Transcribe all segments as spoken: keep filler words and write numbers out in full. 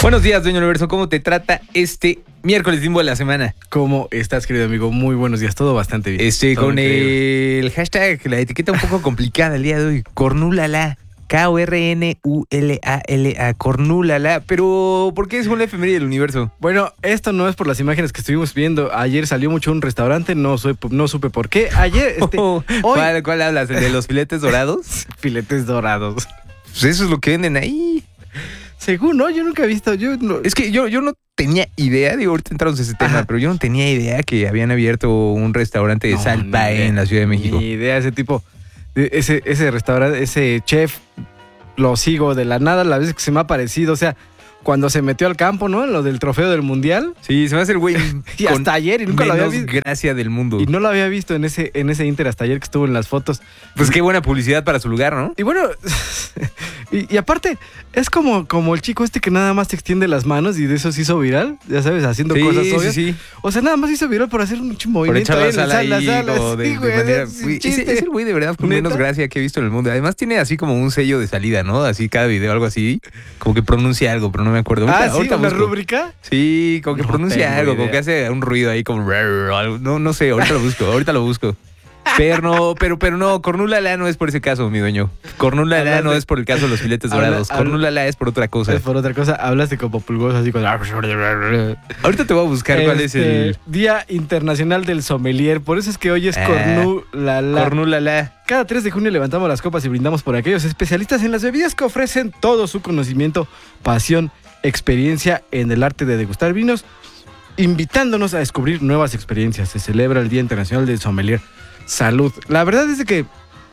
Buenos días, dueño universo. ¿Cómo te trata este miércoles limbo de la semana? ¿Cómo estás, querido amigo? Muy buenos días. Todo bastante bien. Estoy Todo con increíble. el hashtag, la etiqueta un poco complicada el día de hoy. Cornúlala. K O R N U L A L A. Cornúlala. Pero, ¿por qué es una efeméride del universo? Bueno, esto no es por las imágenes que estuvimos viendo. Ayer salió mucho un restaurante, no, soy, no supe por qué. Ayer, este, Oh, hoy... ¿cuál, ¿Cuál hablas? ¿El de los filetes dorados? Filetes dorados. Pues eso es lo que venden ahí. Según, ¿no? Yo nunca he visto. Yo no... Es que yo, yo no tenía idea, digo, ahorita entramos en ese tema, Ajá. pero yo no tenía idea que habían abierto un restaurante de No, Salt ni Bae idea, en la Ciudad de México. Ni idea, ese tipo, de- ese, ese restaurante, ese chef, lo sigo de la nada, las veces que se me ha parecido. O sea, cuando se metió al campo, ¿no? En lo del trofeo del mundial. Sí, se me hace el güey Y con hasta ayer, y nunca lo había menos visto. gracia del mundo. Y no lo había visto en ese, en ese Inter hasta ayer que estuvo en las fotos. Pues qué buena publicidad para su lugar, ¿no? Y bueno, y, y aparte, es como, como el chico este que nada más te extiende las manos y de eso se hizo viral, ya sabes, haciendo cosas sí, obvias. sí, sí. O sea, nada más se hizo viral por hacer un Por movimiento echar la ahí en sala la ahí sala. como de, Sí, de güey, manera... es un Güey, ese, chiste. es el güey de verdad con ¿Neta? menos gracia que he visto en el mundo. Además tiene así como un sello de salida, ¿no? Así cada video, algo así. Como que pronuncia algo, pero no me acuerdo. Ah, Ahorita- sí, ahorita una busco. rúbrica. Sí, como que No pronuncia tengo algo, como idea. que hace un ruido ahí como... algo. No, no sé, ahorita lo busco, ahorita lo busco. Pero no, pero, pero no, Cornúlala no es por ese caso, mi dueño. Cornúlala Hablas no de- es por el caso de los filetes Habla- dorados. habla- Cornúlala es por otra cosa. Es por otra cosa, hablaste como pulgoso así con... Ahorita te voy a buscar cuál es Este, el... Día Internacional del Sommelier. Por eso es que hoy es Ah, Cornúlala. Cornúlala. Cada tres de junio levantamos las copas y brindamos por aquellos especialistas en las bebidas que ofrecen todo su conocimiento, pasión, experiencia en el arte de degustar vinos, invitándonos a descubrir nuevas experiencias. Se celebra el Día Internacional del Sommelier. Salud. La verdad es de que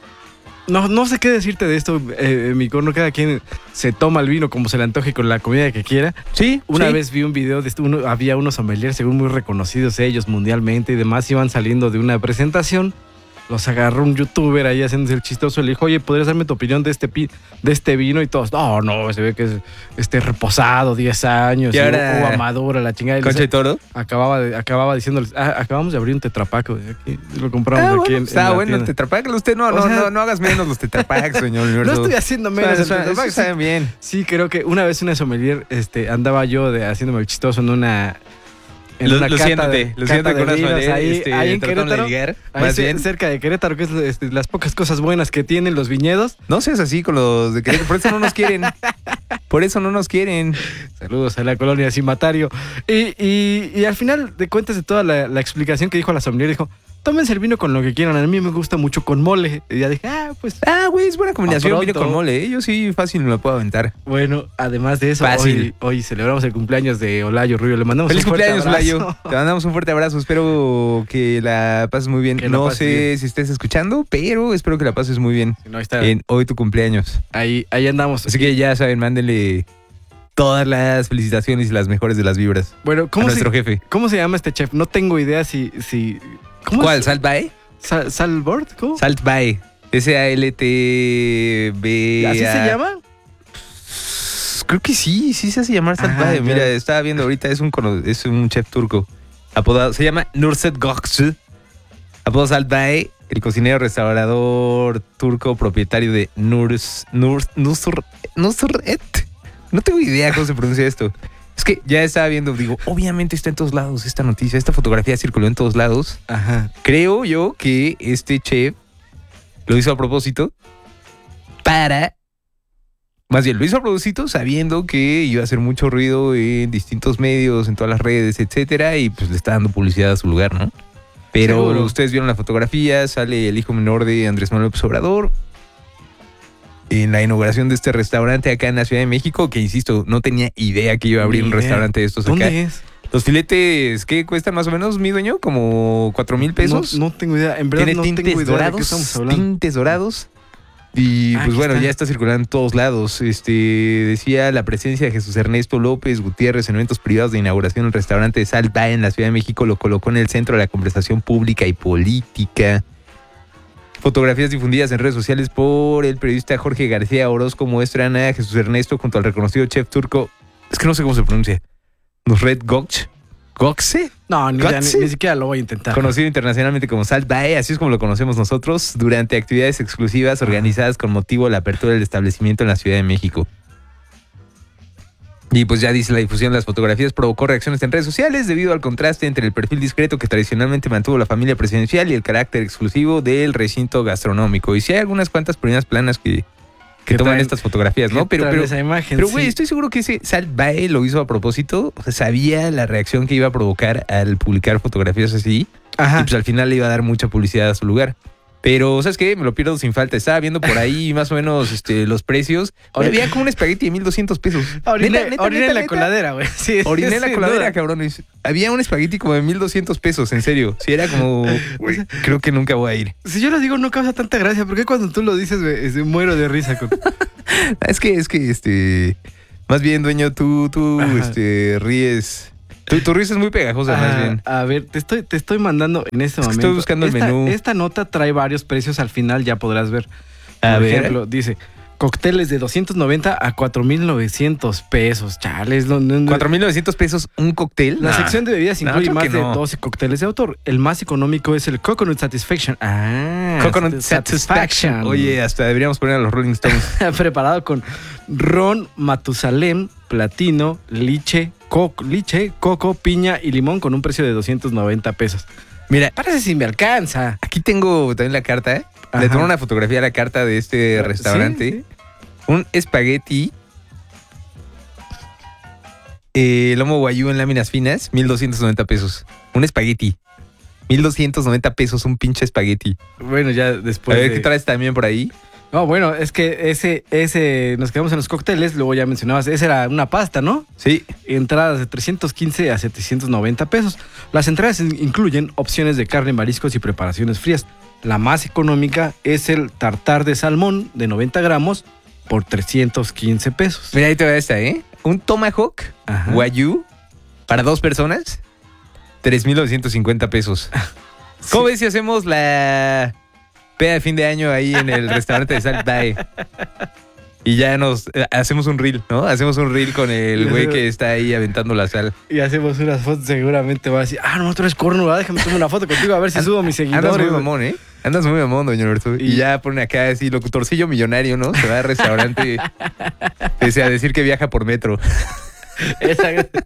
no, no sé qué decirte de esto, eh, mi corno. Cada quien se toma el vino como se le antoje con la comida que quiera. Sí, Una sí. vez vi un video de esto, uno, había unos sommeliers según muy reconocidos ellos mundialmente y demás, iban saliendo de una presentación. Los agarró un youtuber ahí haciéndose el chistoso. Le dijo, oye, ¿podrías darme tu opinión de este, pi- de este vino? Y todos, no, no, se ve que es este reposado, diez años, Y y ahora- uva madura, la chingada. Y Concha les- y toro. acababa, de- acababa diciéndoles, ah, acabamos de abrir un tetrapaco. Aquí, lo compramos Ah, aquí bueno, en, está en la bueno el tienda. tetrapack. Usted no, O no, sea- no, no hagas menos los tetrapacks, señor No universo. estoy haciendo menos el Eso- eso- tetrapack. eso saben bien. Sí, creo que una vez una sommelier este, andaba yo de, haciéndome el chistoso en una... En Lo, una lo cata siéntate, de- lo cata siéntate de con unas vinos maneras, ahí, este, ahí en tratando de Querétaro. ligar, Ahí más ce- bien. cerca de Querétaro, que es este, las pocas cosas buenas que tienen los viñedos. No seas así con los de Querétaro, por eso no nos quieren. Por eso no nos quieren. Saludos a la colonia Cimatario. Y, y, y al final de cuentas de toda la, la explicación que dijo la sommelier, dijo, tómense el vino con lo que quieran, a mí me gusta mucho con mole. Y ya dije, ah, pues Ah, güey, es buena combinación, Pa' vino pronto. con mole. ¿eh? Yo sí fácil me lo puedo aventar. bueno, además de eso, Fácil. hoy, hoy celebramos el cumpleaños de Olayo Rubio. Le mandamos Feliz un fuerte cumpleaños, abrazo. Olayo. Te mandamos un fuerte abrazo. Espero que la pases muy bien. Que la No pases sé bien. si estés escuchando, pero espero que la pases muy bien No, ahí está. en hoy tu cumpleaños. Ahí, ahí andamos. Así que ya saben, mándenle todas las felicitaciones y las mejores de las vibras Bueno, a ¿cómo se, nuestro jefe. ¿cómo se llama este chef? No tengo idea si... si ¿cómo ¿Cuál? es? ¿Salt Bae? Sal, ¿Salbord? ¿Cómo? Salt Bae. S A L T B. ¿Así se llama? Creo que sí, sí se hace llamar Salt Ajá, Bae. ya. Mira, estaba viendo ahorita, es un, cono- es un chef turco. Apodado, se llama Nurset Gökçe. Apodado Salt Bae, el cocinero restaurador turco propietario de Nurs, Nurs, Nusr, Nusret. No tengo idea cómo se pronuncia esto. Es que ya estaba viendo, digo, obviamente está en todos lados esta noticia, esta fotografía circuló en todos lados. Ajá. Creo yo que este chef lo hizo a propósito para... Más bien, lo hizo a propósito sabiendo que iba a hacer mucho ruido en distintos medios, en todas las redes, etcétera, y pues le está dando publicidad a su lugar, ¿no? Pero Seguro. ustedes vieron la fotografía, sale el hijo menor de Andrés Manuel López Obrador en la inauguración de este restaurante acá en la Ciudad de México, que insisto, no tenía idea que iba a abrir Ni un idea. restaurante de estos acá. ¿Dónde es? Los filetes, ¿qué cuestan más o menos, mi dueño? ¿Como cuatro mil pesos? No, no tengo idea. En verdad Tiene no tengo tintes idea de qué dorados, estamos hablando. tintes dorados. Y Ah, pues aquí bueno, está. ya está circulando en todos lados. Este decía la presencia de Jesús Ernesto López Gutiérrez en eventos privados de inauguración del restaurante Salt Bae en la Ciudad de México, lo colocó en el centro de la conversación pública y política. Fotografías difundidas en redes sociales por el periodista Jorge García Orozco muestran a Jesús Ernesto junto al reconocido chef turco, es que no sé cómo se pronuncia, Nusret Gökçe, Gökçe, No, ni, idea, ni, ¿Gökçe? ni siquiera lo voy a intentar. conocido internacionalmente como Salt Bae, así es como lo conocemos nosotros, durante actividades exclusivas organizadas con motivo de la apertura del establecimiento en la Ciudad de México. Y pues ya dice, la difusión de las fotografías provocó reacciones en redes sociales debido al contraste entre el perfil discreto que tradicionalmente mantuvo la familia presidencial y el carácter exclusivo del recinto gastronómico. Y sí hay algunas cuantas primeras planas que, que toman traen, estas fotografías, ¿no? Pero, pero, esa imagen, pero güey, sí. estoy seguro que ese Salt Bae lo hizo a propósito. O sea, sabía la reacción que iba a provocar al publicar fotografías así. Ajá. Y pues al final le iba a dar mucha publicidad a su lugar. Pero, ¿sabes qué? Me lo pierdo sin falta. Estaba viendo por ahí más o menos este, los precios. Ahora había como un espagueti de mil doscientos pesos. Oriné, neta, neta, oriné neta, en la neta. coladera, güey. Sí, oriné en la coladera, duda. cabrones. Había un espagueti como de mil doscientos pesos, en serio. Si era como, güey, creo que nunca voy a ir. Si yo lo digo, no causa tanta gracia. ¿Por qué cuando tú lo dices, güey, este, muero de risa? Con... es que, es que, este... Más bien, dueño, tú, tú, Ajá. este, ríes... Tu, tu risa es muy pegajosa, ah, más bien. A ver, te estoy, te estoy mandando en este es momento. Estoy buscando esta, el menú. Esta nota trae varios precios, al final ya podrás ver. A Por ver. ejemplo, dice, cócteles de doscientos noventa a cuatro mil novecientos pesos. Chales. No, no, no. ¿cuatro mil novecientos pesos un cóctel? La nah. sección de bebidas incluye no, más de no. doce cócteles de autor. El más económico es el Coconut Satisfaction. Ah, Coconut Satisfaction. Satisfaction. Oye, hasta deberíamos poner a los Rolling Stones. Preparado con ron, Matusalem, platino, liche, coco, liche, coco, piña y limón con un precio de doscientos noventa pesos. Mira, parece si me alcanza. Aquí tengo también la carta, ¿eh? Ajá. Le tomé una fotografía a la carta de este restaurante. ¿Sí? Sí. Un espagueti eh, lomo guayú en láminas finas, mil doscientos noventa pesos. Un espagueti. mil doscientos noventa pesos, un pinche espagueti. Bueno, ya después. A ver, de... ¿qué traes también por ahí? No, bueno, es que ese, ese, nos quedamos en los cócteles, luego ya mencionabas, esa era una pasta, ¿no? Sí. Entradas de trescientos quince a setecientos noventa pesos. Las entradas incluyen opciones de carne, mariscos y preparaciones frías. La más económica es el tartar de salmón de noventa gramos por trescientos quince pesos. Mira, ahí te va esta, ¿eh? Un tomahawk Ajá. Wagyu para dos personas, tres mil novecientos cincuenta pesos. ¿Cómo sí. ves si hacemos la... peda de fin de año ahí en el restaurante de Salt Bae? Y ya nos eh, hacemos un reel, ¿no? Hacemos un reel con el güey que está ahí aventando la sal. Y hacemos unas fotos, seguramente va a decir, ah, no, tú eres corno, ¿verdad? Déjame tomar una foto contigo a ver si And, subo a mis seguidores. Andas muy mamón, ¿eh? Andas muy mamón, doña Alberto. Y, y ya pone acá así, locutorcillo millonario, ¿no? Se va al restaurante pese a decir que viaja por metro. Esa...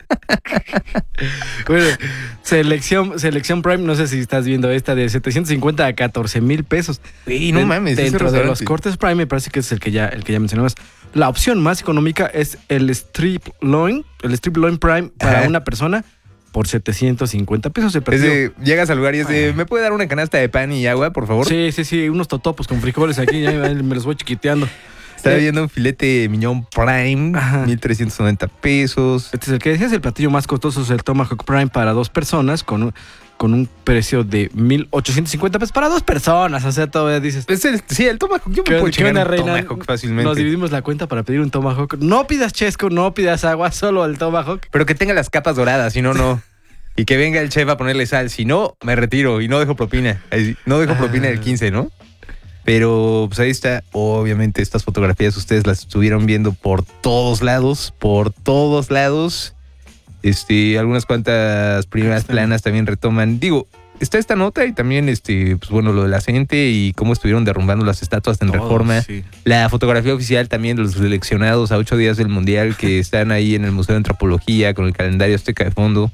bueno, selección, selección Prime, no sé si estás viendo esta de setecientos cincuenta a catorce mil pesos. Sí, no mames. Dentro de los cortes Prime, me parece que es el que ya, el que ya mencionabas. La opción más económica es el Strip Loin, el Strip Loin Prime para Ajá. una persona por setecientos cincuenta pesos. Es de, llegas al lugar y es de, ¿me puede dar una canasta de pan y agua, por favor? Sí, sí, sí, unos totopos con frijoles aquí, ya me los voy chiquiteando. Estaba viendo un filete miñón Prime, Ajá. mil trescientos noventa pesos. Este es el que decías, el platillo más costoso es el Tomahawk Prime para dos personas con un, con un precio de mil ochocientos cincuenta pesos para dos personas. O sea, todavía dices... Es el, sí, el Tomahawk, yo me puedo chingar un reina, Tomahawk fácilmente. Nos dividimos la cuenta para pedir un Tomahawk. No pidas chesco, no pidas agua, solo el Tomahawk. Pero que tenga las capas doradas, si no, no. Y que venga el chef a ponerle sal. Si no, me retiro y no dejo propina. No dejo propina del quince, ¿no? Pero pues ahí está, obviamente estas fotografías ustedes las estuvieron viendo por todos lados, por todos lados. Este, algunas cuantas primeras planas también retoman. Digo, está esta nota y también este, pues bueno, lo de la gente y cómo estuvieron derrumbando las estatuas en Todo, Reforma. Sí. La fotografía oficial también de los seleccionados a ocho días del Mundial que están ahí en el Museo de Antropología con el calendario azteca de fondo.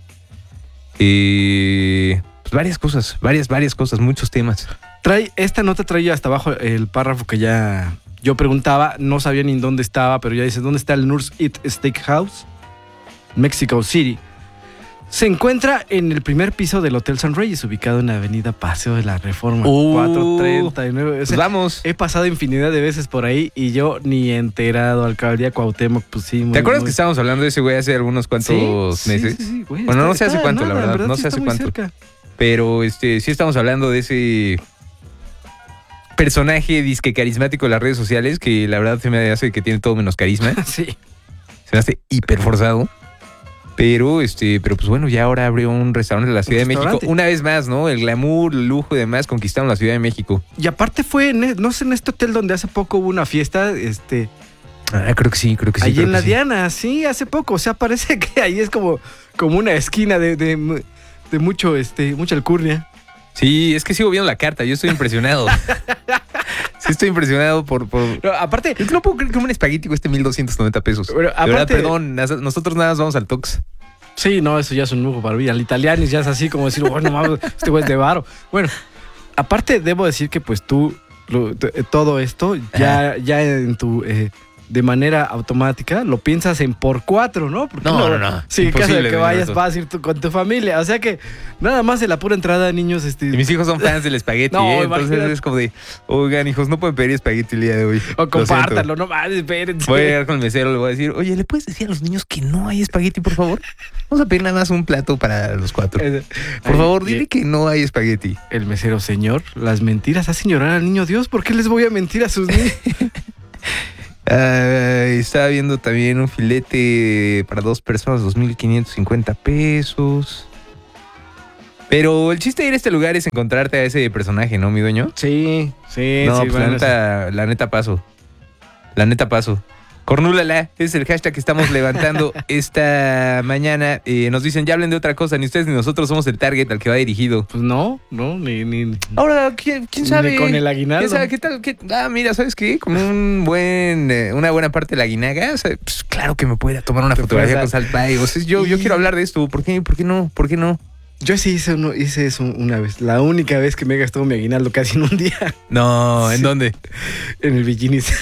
Eh, pues varias cosas, varias, varias cosas, muchos temas. Trae, esta nota trae hasta abajo el párrafo que ya yo preguntaba, no sabía ni dónde estaba, pero ya dice, ¿dónde está el Nurse Eat Steakhouse? Mexico City. Se encuentra en el primer piso del Hotel San Reyes, ubicado en la avenida Paseo de la Reforma, uh, cuatrocientos treinta y nueve. O sea, pues vamos. He pasado infinidad de veces por ahí y yo ni enterado. Alcaldía Cuauhtémoc, pues sí. Muy, ¿Te acuerdas muy... que estábamos hablando de ese güey hace algunos cuantos ¿Sí? meses? Sí, sí, sí, güey, bueno, está, no sé hace está, cuánto, nada, la verdad, verdad no sí sé hace cuánto. Cerca. Pero este, sí estamos hablando de ese personaje disque carismático de las redes sociales que la verdad se me hace que tiene todo menos carisma. Sí. Se me hace hiper forzado. Pero, este, pero pues bueno, ya ahora abrió un restaurante en la Ciudad de México. Una vez más, ¿no? El glamour, el lujo y demás conquistaron la Ciudad de México. Y aparte fue, en, no sé, en este hotel donde hace poco hubo una fiesta, este... Ah, creo que sí, creo que sí. Ahí en la sí. Diana, sí, hace poco. O sea, parece que ahí es como, como una esquina de, de, de mucho, este, mucha alcurnia. Sí, es que sigo viendo la carta, yo estoy impresionado. Estoy impresionado por... por... No, aparte... Es que no puedo creer que un espagueti cueste mil doscientos noventa pesos. Pero, de aparte, verdad, perdón, nosotros nada más vamos al Tox. Sí, no, eso ya es un lujo para mí. Al italiano ya es así como decir, bueno, mames, este güey es de varo. Bueno, aparte debo decir que pues tú, lo, t- todo esto, ya, ya en tu... Eh, de manera automática lo piensas en por cuatro, ¿no? Porque No, no, no. Sí, en caso de Imposible, que vayas, Roberto. vas a ir tú con tu familia. O sea que nada más de la pura entrada, niños, este... Y mis hijos son fans del espagueti, No, ¿eh? Entonces imagínate. es como de, oigan, hijos, no pueden pedir espagueti el día de hoy. O Lo compártanlo, siento. no más, espérense. Voy a llegar con el mesero, le voy a decir, oye, ¿le puedes decir a los niños que no hay espagueti, por favor? Vamos a pedir nada más un plato para los cuatro. Eh, Por ay, favor, y- dile que no hay espagueti. El mesero, señor, las mentiras hacen llorar al niño Dios. ¿Por qué les voy a mentir a sus niños? Ah, estaba viendo también un filete para dos personas, dos mil quinientos cincuenta pesos. Pero el chiste de ir a este lugar es encontrarte a ese personaje, ¿no, mi dueño? Sí, sí, No, sí. pues bueno, la neta, la neta paso. La neta paso. Cornúlala, es el hashtag que estamos levantando esta mañana. Eh, nos dicen, ya hablen de otra cosa, ni ustedes ni nosotros somos el target al que va dirigido. Pues no, no, ni... ni... Ahora, ¿quién, quién Ni sabe? con el aguinaldo. ¿Quién sabe qué tal? qué- Ah, mira, ¿sabes qué? Con un buen, eh, una buena parte de la guinaga, o sea, pues, claro que me puede ir a tomar una Te fotografía con puedes Salt Bay. O sea, yo, yo Y- quiero hablar de esto. ¿Por qué? ¿Por qué no? ¿Por qué no? Yo sí hice, uno, hice eso una vez. La única vez que me he gastado mi aguinaldo casi en un día. No, ¿en Sí. dónde? En el Villinis.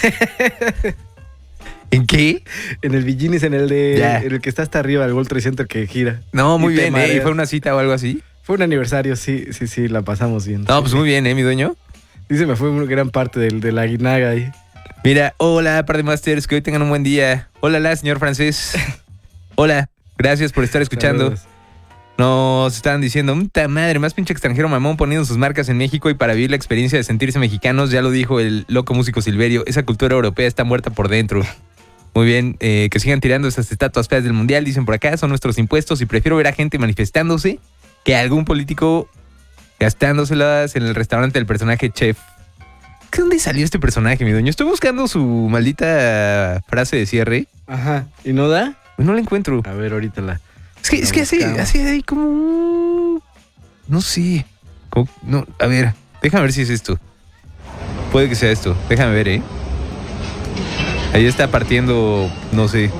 ¿En qué? En el Villinis, en el de... Ya. En el que está hasta arriba, el World Trade Center que gira. No, muy Y te bien, ¿eh? ¿Y mareas. fue una cita o algo así? Fue un aniversario, sí, sí, sí, la pasamos bien. No, pues muy bien, ¿eh, mi dueño? Dice, me fue una gran parte del, de la guinaga ahí. Mira, hola, par de masters, que hoy tengan un buen día. Hola, la, señor francés. Hola, gracias por estar escuchando. Saludos. Nos estaban diciendo, puta madre, más pinche extranjero mamón poniendo sus marcas en México y para vivir la experiencia de sentirse mexicanos, ya lo dijo el loco músico Silverio, esa cultura europea está muerta por dentro. Muy bien, eh, que sigan tirando esas estatuas feas del mundial, dicen por acá, son nuestros impuestos y prefiero ver a gente manifestándose que a algún político gastándoselas en el restaurante del personaje chef. ¿De dónde salió este personaje, mi dueño? Estoy buscando su maldita frase de cierre. Ajá. ¿Y no da? No la encuentro. A ver, ahorita la... Es que, La es que hace, buscamos. hace ahí como un- no sé. Como- no, a ver, déjame ver si es esto. Puede que sea esto. Déjame ver, ¿eh? Ahí está partiendo, no sé.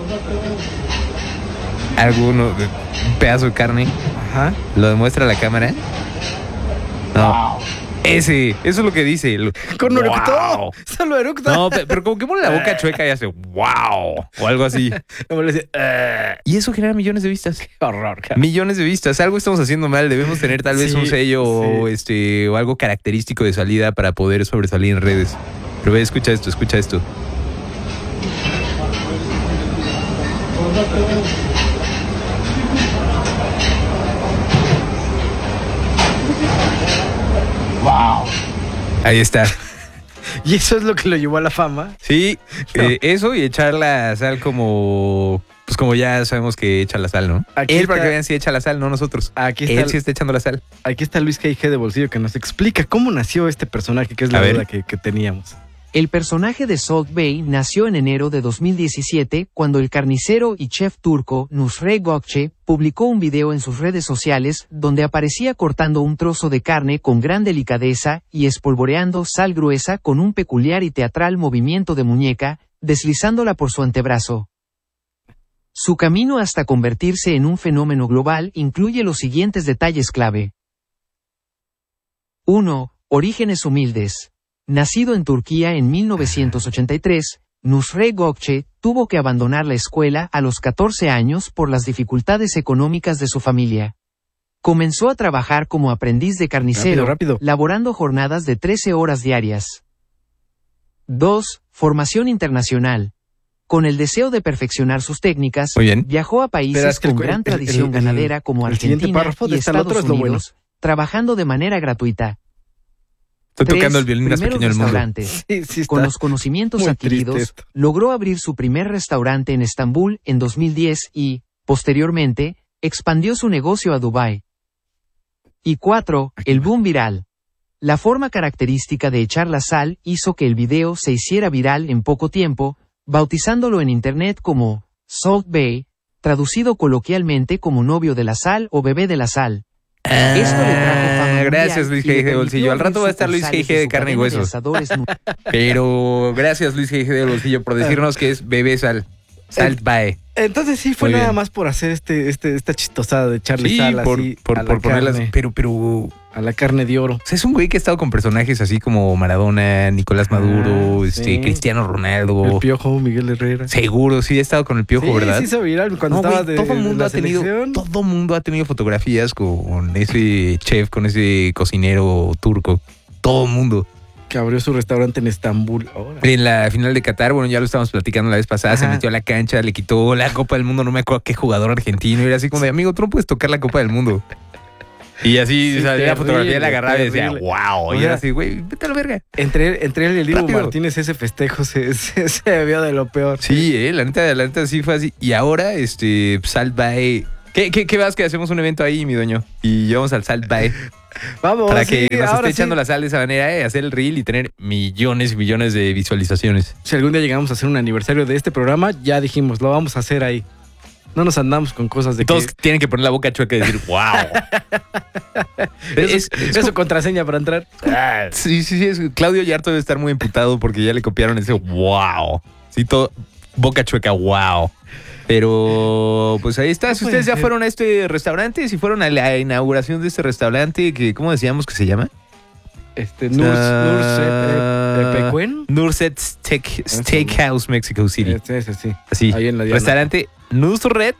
Alguno, un pedazo de carne. Ajá. Lo demuestra la cámara. No. Ese, eso es lo que dice. Lo- ¡Con ¡Wow! eructó! ¡Solo eructa! No, pe- pero como que pone la boca chueca y hace wow o algo así. Como le dice, "Ah, Y eso genera millones de vistas. qué horror, cara". Millones de vistas. Algo estamos haciendo mal. Debemos tener tal vez Sí, un sello o, sí. este, o algo característico de salida para poder sobresalir en redes. Pero ve, escucha esto, escucha esto. Ahí está. Y eso es lo que lo llevó a la fama. Sí, No. eh, eso y echar la sal como... Pues como ya sabemos que echa la sal, ¿no? Aquí Él para está- que vean si echa la sal, no nosotros. Aquí está, Él sí está echando la sal. aquí está Luis G I G de Bolsillo que nos explica cómo nació este personaje, que es la A ver. duda que, que teníamos. El personaje de Salt Bay nació en enero de dos mil diecisiete, cuando el carnicero y chef turco Nusret Gökçe publicó un video en sus redes sociales donde aparecía cortando un trozo de carne con gran delicadeza y espolvoreando sal gruesa con un peculiar y teatral movimiento de muñeca, deslizándola por su antebrazo. Su camino hasta convertirse en un fenómeno global incluye los siguientes detalles clave. uno. Orígenes humildes. Nacido en Turquía en mil novecientos ochenta y tres, Nusret Gökçe tuvo que abandonar la escuela a los catorce años por las dificultades económicas de su familia. Comenzó a trabajar como aprendiz de carnicero, Rápido, rápido. laborando jornadas de trece horas diarias. dos. Formación internacional. Con el deseo de perfeccionar sus técnicas, Muy bien. viajó a países Espera, es que el con cu- gran el- tradición el- ganadera como el siguiente Argentina párrafo de y esta, el otro Estados es lo bueno. Unidos, trabajando de manera gratuita. Estoy Tres, tocando el violín más primeros pequeño del mundo. restaurantes. Sí, sí Con está. los conocimientos muy triste adquiridos, esto. logró abrir su primer restaurante en Estambul en dos mil diez y, posteriormente, expandió su negocio a Dubái. Y cuatro. El boom viral. La forma característica de echar la sal hizo que el video se hiciera viral en poco tiempo, bautizándolo en internet como Salt Bay, traducido coloquialmente como novio de la sal o bebé de la sal. Esto le trajo fama Ah, mundial gracias Luis G G de Bolsillo. Al rato va a estar Luis G G de carne y huesos. Pero gracias Luis G G de Bolsillo por decirnos que es bebé sal. Salt Bae. Entonces sí fue Muy nada bien. más por hacer este, este, esta chistosada de echarle Sí, sal por, así por, a la por ponerlas. carne, Pero, pero. a la carne de oro. O sea, es un güey que ha estado con personajes así como Maradona, Nicolás Maduro, Ah, este, sí. Cristiano El Ronaldo. Piojo, Miguel Herrera. Seguro, sí, ha estado con el Piojo, Sí, ¿verdad? sí se viral cuando No, estaba güey, de, todo de mundo la ha tenido, selección. todo mundo ha tenido fotografías con ese chef, con ese cocinero turco. Todo mundo. Que abrió su restaurante en Estambul. Ahora. En la final de Qatar, bueno, ya lo estábamos platicando la vez pasada, se Ajá. metió a la cancha, le quitó la Copa del Mundo, no me acuerdo qué jugador argentino, y era así como de, amigo, tú no puedes tocar la Copa del Mundo. Y así Sí, salía la terrible, fotografía, la agarraba y decía, terrible. wow. O Y sea, era así, güey, vete a la verga. Entre, entre él y el Dibu Rápido. Martínez ese festejo se, se, se vio de lo peor. Sí, eh, la neta, la neta sí fue así. Y ahora, este, Salt Bae. ¿Qué, qué, qué vas que hacemos un evento ahí, mi dueño? Y llevamos al Salt Bae Vamos, para que sí, nos ahora esté echando sí. la sal de esa manera, eh, hacer el reel y tener millones y millones de visualizaciones. Si algún día llegamos a hacer un aniversario de este programa, ya dijimos, lo vamos a hacer ahí. No nos andamos con cosas de Todos que... tienen que poner la boca chueca y decir, wow. Es, es, es su contraseña para entrar. Ah, sí, sí, sí. Es, Claudio Yarto debe estar muy emputado porque ya le copiaron ese wow. Sí, todo. Boca chueca, wow. Pero, pues ahí está. Si No ustedes ya puede ser. fueron a este restaurante, si fueron a la inauguración de este restaurante, que ¿cómo decíamos que se llama? Este, Nurs, Ah, Nurs, eh, Pecuen. Nurset Steak, Steakhouse, Mexico City. Este, ese, sí. Así. Ahí en la Diana. Restaurante Nurset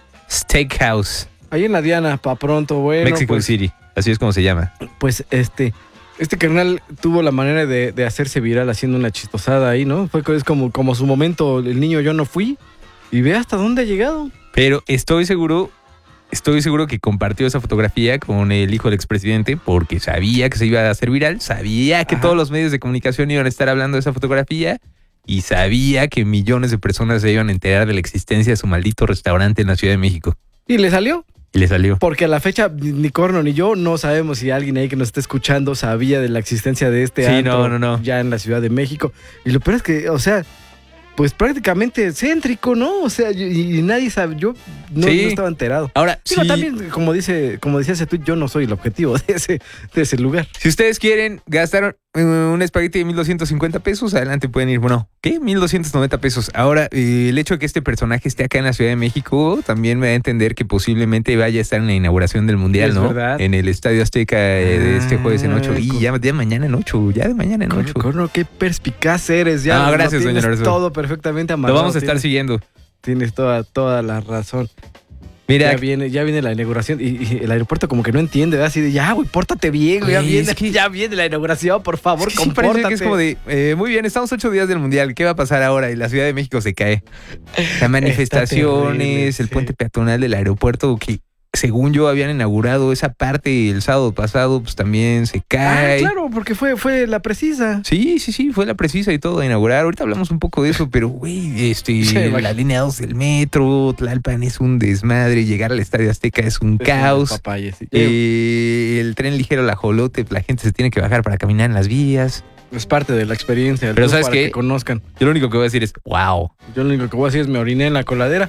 Steakhouse, Ahí en la Diana, pa' pronto, bueno. Mexico pues, City. Así es como se llama. Pues este, este carnal tuvo la manera de, de hacerse viral haciendo una chistosada ahí, ¿no? Fue es como, como su momento, el niño yo no fui. Y ve hasta dónde ha llegado. Pero estoy seguro, estoy seguro que compartió esa fotografía con el hijo del expresidente porque sabía que se iba a hacer viral, sabía que Ajá. todos los medios de comunicación iban a estar hablando de esa fotografía y sabía que millones de personas se iban a enterar de la existencia de su maldito restaurante en la Ciudad de México. Y le salió. Y le salió. Porque a la fecha, ni Corno ni yo no sabemos si alguien ahí que nos está escuchando sabía de la existencia de este Sí, antro no, no, no. ya en la Ciudad de México. Y lo peor es que, o sea, pues prácticamente céntrico, ¿no? O sea, y, y nadie sabe, yo no, Sí. no estaba enterado. Ahora, Digo, sí, también, como dice, como decía ese tuit, yo no soy el objetivo de ese, de ese lugar. si ustedes quieren gastar eh, un espagueti de mil doscientos cincuenta pesos, adelante pueden ir. Bueno, ¿qué? mil doscientos noventa pesos. Ahora, eh, el hecho de que este personaje esté acá en la Ciudad de México también me da a entender que posiblemente vaya a estar en la inauguración del Mundial, Es ¿no? verdad. En el Estadio Azteca eh, de este jueves en ocho. Ah, Y con- ya de mañana en ocho, ya de mañana en Corno, ocho. Corno, qué perspicaz eres. Ya No, lo gracias, doña tienes Lorenzo. todo perfectamente Lo amarrado. vamos a estar tienes, siguiendo. tienes toda, toda la razón. Mira, Ya viene, ya viene la inauguración y, y el aeropuerto como que no entiende, ¿verdad? Así de, ya, güey, pórtate bien, güey, ya Güey, viene, es que- ya viene la inauguración, por favor, es que sí parece compórtate. que es como de, eh, muy bien, estamos ocho días del Mundial, ¿qué va a pasar ahora? Y la Ciudad de México se cae. Las manifestaciones, terrible, el sí. puente peatonal del aeropuerto que según yo habían inaugurado esa parte el sábado pasado, pues también se Ah, cae. claro, porque fue, fue la precisa. Sí, sí, sí, fue la precisa y todo a inaugurar. Ahorita hablamos un poco de eso, pero güey, este, Sí, la imagínate. línea dos del metro, Tlalpan es un desmadre, llegar al Estadio Azteca es un caos. Papaya, sí. Eh, el tren ligero La Jolote, la gente se tiene que bajar para caminar en las vías. Es parte de la experiencia, el Pero tour ¿sabes para qué? que conozcan. Yo lo único que voy a decir es, wow. Yo lo único que voy a decir es me oriné en la coladera.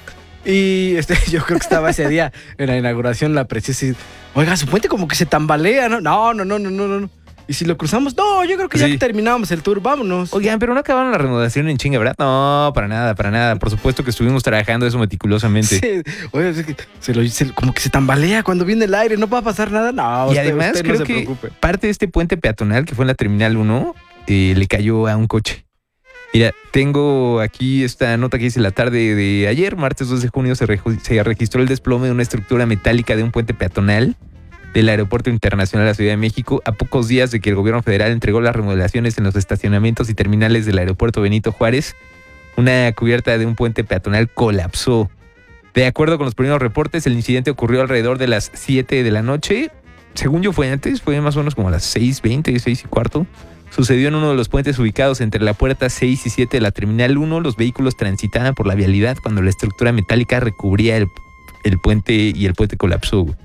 Y este, yo creo que estaba ese día en la inauguración la precisa y, oiga, su puente como que se tambalea, ¿no? No, no, no, no, no, no. Y si lo cruzamos, no, yo creo que ya Sí. que terminamos el tour, vámonos. Oigan, pero no acabaron la remodelación en chinga, ¿verdad? No, para nada, para nada. Por supuesto que estuvimos trabajando eso meticulosamente. Sí, oye, es que se lo, se- como que se tambalea cuando viene el aire, no va a pasar nada. No, Y usted, además usted creo no se que preocupe. parte de este puente peatonal que fue en la Terminal uno eh, le cayó a un coche. Mira, tengo aquí esta nota que dice la tarde de ayer, martes dos de junio, se, reju- se registró el desplome de una estructura metálica de un puente peatonal del Aeropuerto Internacional de la Ciudad de México a pocos días de que el gobierno federal entregó las remodelaciones en los estacionamientos y terminales del Aeropuerto Benito Juárez. Una cubierta de un puente peatonal colapsó. De acuerdo con los primeros reportes, el incidente ocurrió alrededor de las siete de la noche. Según yo fue antes, fue más o menos como a las seis veinte, seis y cuarto. Sucedió en uno de los puentes ubicados entre la puerta seis y siete de la Terminal uno. Los vehículos transitaban por la vialidad cuando la estructura metálica recubría el, el puente y el puente colapsó. güey.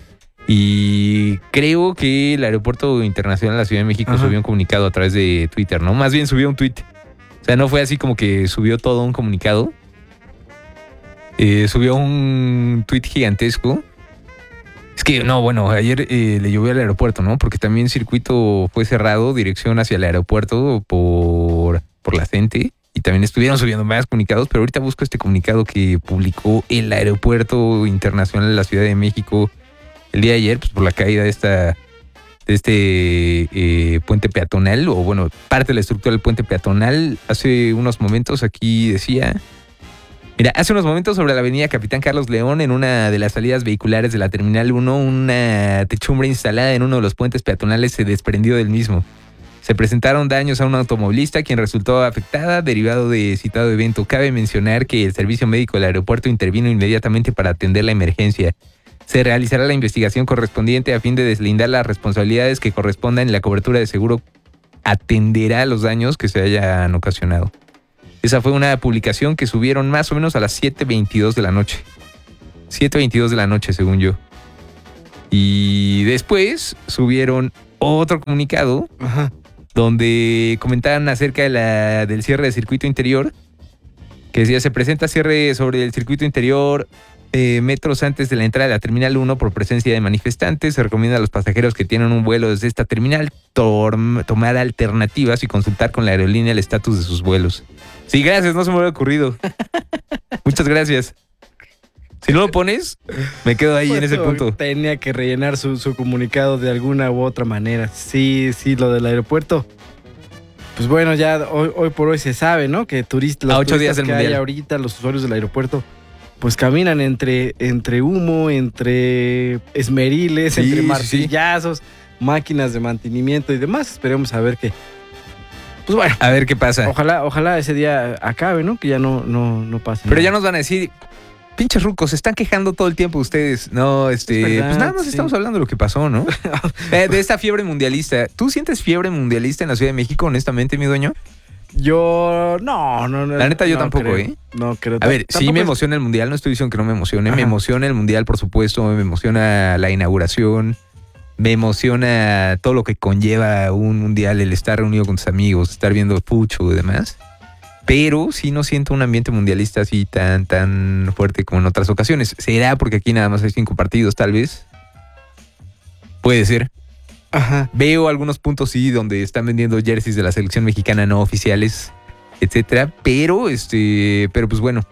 Y creo que el Aeropuerto Internacional de la Ciudad de México Ajá. subió un comunicado a través de Twitter, ¿no? Más bien subió un tweet. O sea, no fue así como que subió todo un comunicado. Eh, subió un tweet gigantesco. Es Es que, no, bueno, ayer eh, le llovió al aeropuerto, ¿no? Porque también circuito fue cerrado, dirección hacia el aeropuerto por, por la gente. Y también estuvieron subiendo más comunicados, pero ahorita busco este comunicado que publicó el Aeropuerto Internacional de la Ciudad de México el día de ayer, pues por la caída de esta de este eh, puente peatonal, o bueno, parte de la estructura del puente peatonal. Hace unos momentos aquí decía... Mira, hace unos momentos sobre la avenida Capitán Carlos León, en una de las salidas vehiculares de la Terminal uno, una techumbre instalada en uno de los puentes peatonales se desprendió del mismo. Se presentaron daños a un automovilista, quien resultó afectada derivado de citado evento. Cabe mencionar que el servicio médico del aeropuerto intervino inmediatamente para atender la emergencia. Se realizará la investigación correspondiente a fin de deslindar las responsabilidades que correspondan y la cobertura de seguro atenderá los daños que se hayan ocasionado. Esa fue una publicación que subieron más o menos a las siete veintidós de la noche. siete veintidós de la noche, según yo. Y después subieron otro comunicado. Ajá. Donde comentaban acerca de la, del cierre del circuito interior, que decía, se presenta cierre sobre el circuito interior eh, metros antes de la entrada de la Terminal uno por presencia de manifestantes. Se recomienda a los pasajeros que tienen un vuelo desde esta terminal tom, tomar alternativas y consultar con la aerolínea el estatus de sus vuelos. Sí, gracias, no se me había ocurrido. Muchas gracias. Si no lo pones, me quedo ahí pues en ese punto. Tenía que rellenar su, su comunicado de alguna u otra manera. Sí, sí, lo del aeropuerto. Pues bueno, ya hoy, hoy por hoy se sabe, ¿no? Que turistas, los a ocho días turistas del que mundial. hay ahorita, los usuarios del aeropuerto, pues caminan entre, entre humo, entre esmeriles, sí, entre martillazos, sí. máquinas de mantenimiento y demás. Esperemos a ver qué. Pues bueno. A ver qué pasa. Ojalá, ojalá ese día acabe, ¿no? Que ya no, no, no pase Pero nada. Ya nos van a decir... Pinches rucos, se están quejando todo el tiempo ustedes. No, este, verdad, pues nada más sí. estamos hablando de lo que pasó, ¿no? de, de esta fiebre mundialista. ¿Tú sientes fiebre mundialista en la Ciudad de México, honestamente, mi dueño? Yo, no, no, no. La neta, yo no tampoco, creo, ¿eh? No creo. A ver, sí me es... emociona el mundial, no estoy diciendo que no me emocione. Ajá. Me emociona el mundial, por supuesto. Me emociona la inauguración. Me emociona todo lo que conlleva un mundial, el estar reunido con tus amigos, estar viendo pucho y demás. Pero sí no siento un ambiente mundialista así tan, tan fuerte como en otras ocasiones. ¿Será porque aquí nada más hay cinco partidos, tal vez? Puede ser. Ajá. Veo algunos puntos, sí, donde están vendiendo jerseys de la selección mexicana no oficiales, etcétera. Pero, este, pero pues bueno,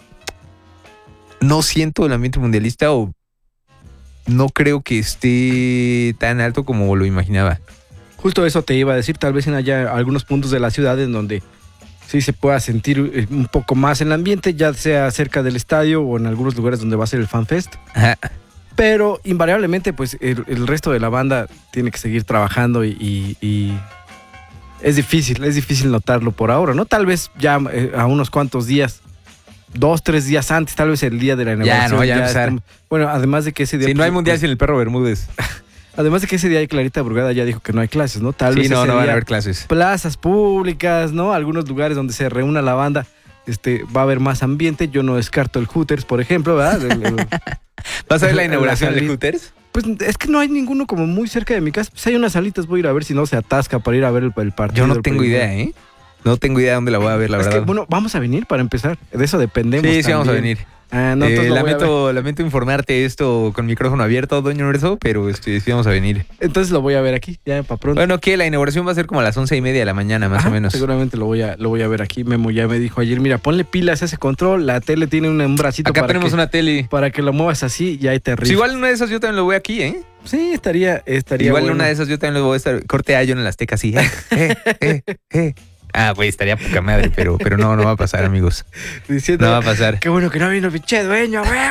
no siento el ambiente mundialista o no creo que esté tan alto como lo imaginaba. Justo eso te iba a decir. Tal vez en allá algunos puntos de la ciudad en donde... sí se pueda sentir un poco más en el ambiente, ya sea cerca del estadio o en algunos lugares donde va a ser el FanFest. Ajá. Pero invariablemente, pues el, el resto de la banda tiene que seguir trabajando y, y, y es difícil, es difícil notarlo por ahora, ¿no? Tal vez ya eh, a unos cuantos días, dos, tres días antes, tal vez el día de la inauguración. Ya, no, ya, ya estamos, bueno, además de que ese día... Si pues, no hay mundial pues, sin el perro Bermúdez. Además de que ese día Clarita Brugada ya dijo que no hay clases, ¿no? Tal sí, vez no, ese no día van a haber clases. Plazas públicas, ¿no? Algunos lugares donde se reúna la banda, este, va a haber más ambiente. Yo no descarto el Hooters, por ejemplo, ¿verdad? El, el, ¿Vas a ver la inauguración del Hooters? Pues es que no hay ninguno como muy cerca de mi casa. Pues hay unas salitas, voy a ir a ver si no se atasca para ir a ver el, el partido. Yo no tengo idea, ¿eh? No tengo idea de dónde la voy a ver, la es verdad. Que, bueno, vamos a venir para empezar. De eso dependemos. Sí, sí, también. vamos a venir. Ah, no, eh, lamento, lamento informarte esto con micrófono abierto, doña Universo, pero este, sí vamos a venir. Entonces lo voy a ver aquí, ya para pronto. Bueno, que la inauguración va a ser como a las once y media de la mañana, más Ajá, o menos. Seguramente lo voy a, lo voy a ver aquí. Memo ya me dijo ayer, mira, ponle pilas a ese control, la tele tiene un, un bracito. Acá para tenemos que, una tele. Para que lo muevas así y ahí te ríes. Pues igual una de esas yo también lo voy aquí, ¿eh? Sí, estaría, estaría Igual bueno. una de esas yo también lo voy a estar. Corte a yo en el Azteca así. Eh, eh, eh, eh. Ah, güey, estaría poca madre, pero, pero no, no va a pasar, amigos. Diciendo, no va a pasar. Qué bueno que no vino el pinche dueño, güey.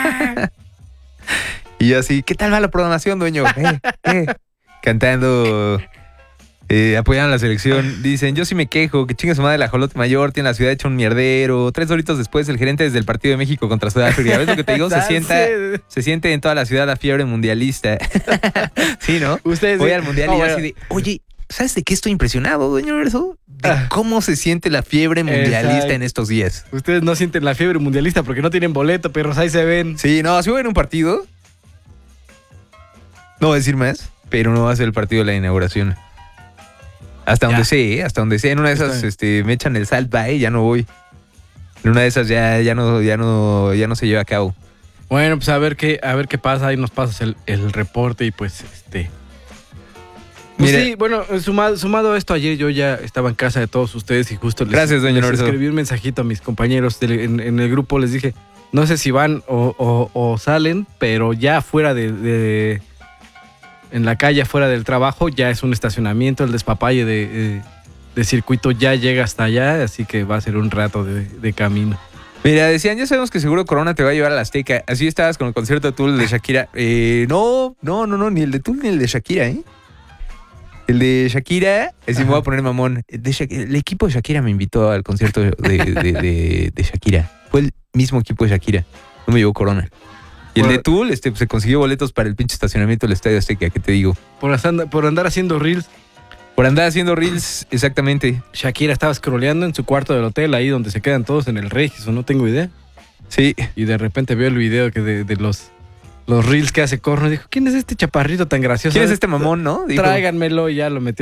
Y yo así, ¿qué tal va la programación, dueño? Eh, eh. Cantando, eh, apoyando a la selección. Dicen, yo sí me quejo, que chinga su madre la Jolote Mayor, tiene la ciudad hecha un mierdero. Tres horitos después, el gerente desde el partido de México contra Sudáfrica. ¿Ves lo que te digo? Se sienta, se siente en toda la ciudad la fiebre mundialista. Sí, ¿no? Ustedes voy sí. al mundial oh, y yo bueno. así de, oye, ¿sabes de qué estoy impresionado, dueño Verso? De cómo se siente la fiebre mundialista Exacto. en estos días. Ustedes no sienten la fiebre mundialista porque no tienen boleto, perros, ahí se ven. Sí, no, si voy a ver un partido, no voy a decir más, pero no va a ser el partido de la inauguración. Hasta ya. donde sé, ¿eh? Hasta donde sé. En una de esas este, me echan el Salt Bay, ya no voy. En una de esas ya, ya, no, ya, no, ya no se lleva a cabo. Bueno, pues a ver qué, a ver qué pasa, ahí nos pasas el, el reporte y pues este. Pues Mira. sí, bueno, sumado, sumado a esto, ayer yo ya estaba en casa de todos ustedes y justo les, Gracias, doña les Lorenzo. escribí un mensajito a mis compañeros del- en, en el grupo, les dije, no sé si van o, o- o salen, pero ya fuera de, de- en la calle, fuera del trabajo, ya es un estacionamiento, el despapalle de, de- de circuito ya llega hasta allá, así que va a ser un rato de, de camino. Mira, decían, ya sabemos que seguro Corona te va a llevar a la Azteca. Así estabas con el concierto de Tool de Shakira. Eh, no, no, no, no, ni el de Tool ni el de Shakira, ¿eh? El de Shakira, así me voy a poner mamón. De Shak- el equipo de Shakira me invitó al concierto de, de, de- de Shakira. Fue el mismo equipo de Shakira. No me llevó Corona. Y el de Tool, este, pues, se consiguió boletos para el pinche estacionamiento del Estadio Azteca. ¿Qué te digo? Por, asanda- por andar haciendo reels, Por andar haciendo reels, exactamente. Shakira estaba scrolleando en su cuarto del hotel, ahí donde se quedan todos en el Regis, o no tengo idea. Sí. Y de repente veo el video que de, de los, los reels que hace Corno. Dijo, ¿quién es este chaparrito tan gracioso? ¿Quién es este mamón, no? Dijo. Tráiganmelo y ya lo metí